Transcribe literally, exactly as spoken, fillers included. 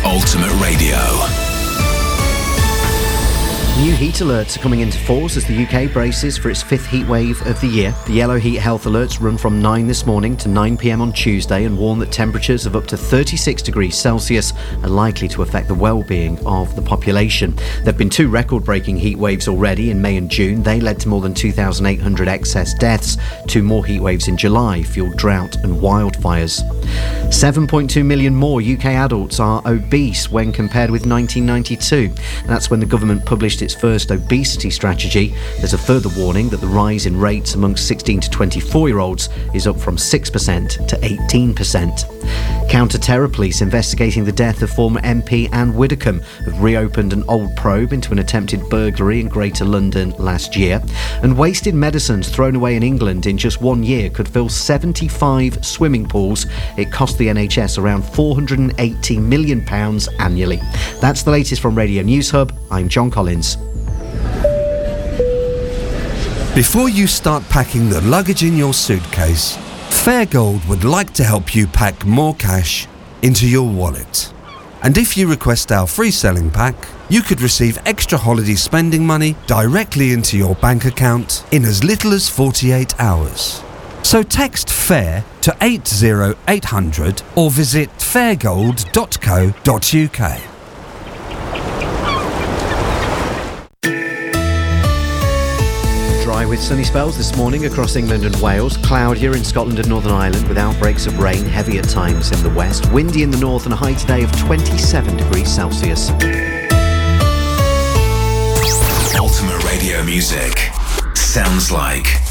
Ultimate Radio. New heat alerts are coming into force as the U K braces for its fifth heat wave of the year. The yellow heat health alerts run from nine this morning to nine p m on Tuesday and warn that temperatures of up to thirty-six degrees Celsius are likely to affect the well-being of the population. There have been two record-breaking heat waves already in May and June. They led to more than two thousand eight hundred excess deaths. Two more heat waves in July fueled drought and wildfires. seven point two million more U K adults are obese when compared with nineteen ninety-two. That's when the government published its first obesity strategy. There's a further warning that the rise in rates amongst sixteen to twenty-four year olds is up from six percent to eighteen percent. Counter-terror police investigating the death of former M P Anne Widdecombe have reopened an old probe into an attempted burglary in Greater London last year. And wasted medicines thrown away in England in just one year could fill seventy-five swimming pools. It cost the N H S around four hundred eighty million pounds annually. That's the latest from Radio News Hub. I'm John Collins. Before you start packing the luggage in your suitcase, Fairgold would like to help you pack more cash into your wallet. And if you request our free selling pack, you could receive extra holiday spending money directly into your bank account in as little as forty-eight hours. So text FAIR to eight zero eight hundred or visit fairgold dot co dot u k. Dry with sunny spells this morning across England and Wales. Cloudier in Scotland and Northern Ireland with outbreaks of rain, heavy at times in the west. Windy in the north and a high today of twenty-seven degrees Celsius. Ultimate Radio music sounds like